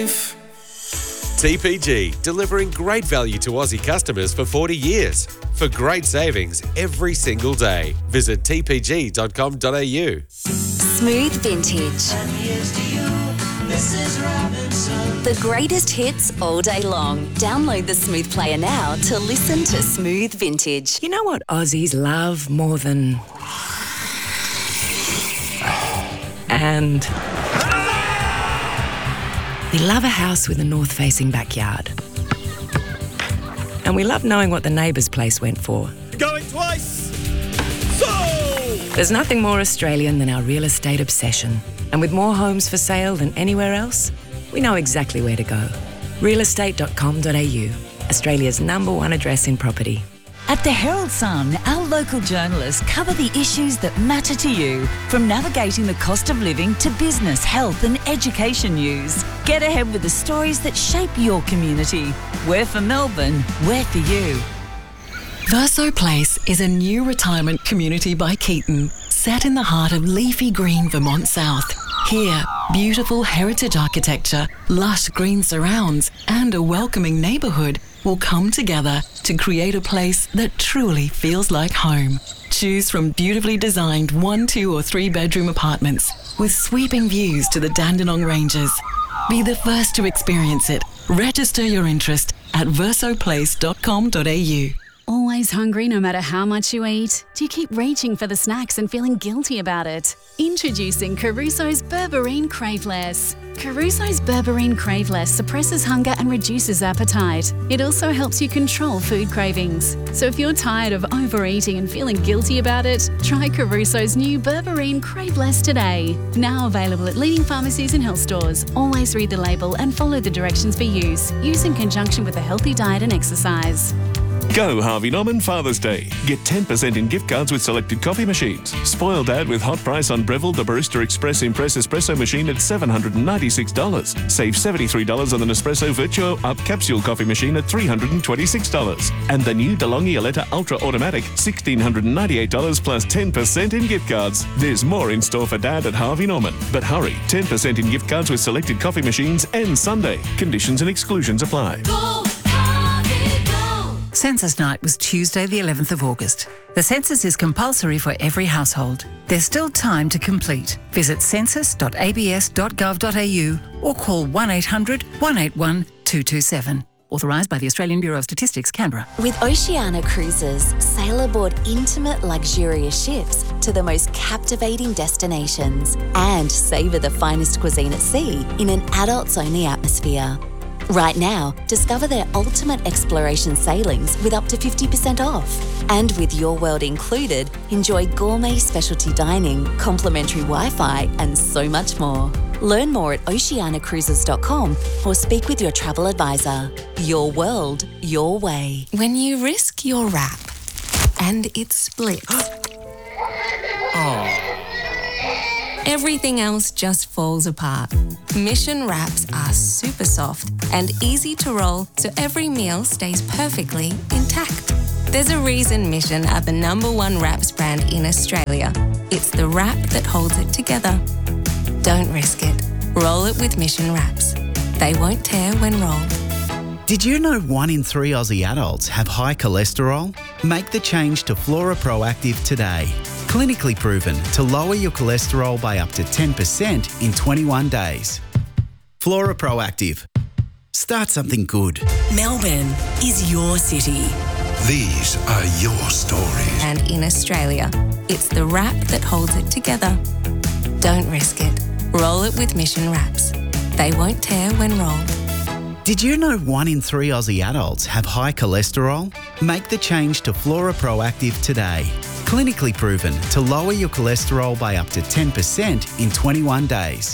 life. TPG, delivering great value to Aussie customers for 40 years. For great savings every single day. Visit tpg.com.au. Smooth Vintage. The greatest hits all day long. Download the Smooth player now to listen to Smooth Vintage. You know what Aussies love more than... And... we love a house with a north-facing backyard. And we love knowing what the neighbour's place went for. Going twice. So! There's nothing more Australian than our real estate obsession. And with more homes for sale than anywhere else, we know exactly where to go. Realestate.com.au, Australia's #1 address in property. At the Herald Sun, our local journalists cover the issues that matter to you, from navigating the cost of living to business, health and education news. Get ahead with the stories that shape your community. We're for Melbourne, we're for you. Verso Place is a new retirement community by Keaton, set in the heart of leafy green Vermont South. Here, beautiful heritage architecture, lush green surrounds, and a welcoming neighbourhood will come together to create a place that truly feels like home. Choose from beautifully designed 1, 2 or 3 bedroom apartments with sweeping views to the Dandenong Ranges. Be the first to experience it. Register your interest at versoplace.com.au. Always hungry no matter how much you eat? Do you keep reaching for the snacks and feeling guilty about it? Introducing Caruso's Berberine Craveless. Caruso's Berberine Craveless suppresses hunger and reduces appetite. It also helps you control food cravings. So if you're tired of overeating and feeling guilty about it, try Caruso's new Berberine Craveless today. Now available at leading pharmacies and health stores. Always read the label and follow the directions for use. Use in conjunction with a healthy diet and exercise. Go Harvey Norman Father's Day. Get 10% in gift cards with selected coffee machines. Spoil Dad with hot price on Breville the Barista Express Impress Espresso machine at $796. Save $73 on the Nespresso Virtuo Up Capsule coffee machine at $326. And the new DeLonghi Aletta Ultra Automatic, $1,698 plus 10% in gift cards. There's more in store for Dad at Harvey Norman. But hurry, 10% in gift cards with selected coffee machines ends Sunday. Conditions and exclusions apply. Census Night was Tuesday the 11th of August. The census is compulsory for every household. There's still time to complete. Visit census.abs.gov.au or call 1800 181 227. Authorised by the Australian Bureau of Statistics, Canberra. With Oceania Cruises, sail aboard intimate, luxurious ships to the most captivating destinations and savour the finest cuisine at sea in an adults-only atmosphere. Right now, discover their ultimate exploration sailings with up to 50% off. And with your world included, enjoy gourmet specialty dining, complimentary Wi-Fi, and so much more. Learn more at oceanacruises.com or speak with your travel advisor. Your world, your way. When you risk your wrap and it splits, everything else just falls apart. Mission wraps are super soft and easy to roll, so every meal stays perfectly intact. There's a reason Mission are the #1 wraps brand in Australia. It's the wrap that holds it together. Don't risk it. Roll it with Mission wraps. They won't tear when rolled. Did you know 1 in 3 Aussie adults have high cholesterol? Make the change to Flora Proactive today. Clinically proven to lower your cholesterol by up to 10% in 21 days. Flora Proactive. Start something good. Melbourne is your city. These are your stories. And in Australia, it's the wrap that holds it together. Don't risk it. Roll it with Mission wraps. They won't tear when rolled. Did you know 1 in 3 Aussie adults have high cholesterol? Make the change to Flora Proactive today. Clinically proven to lower your cholesterol by up to 10% in 21 days.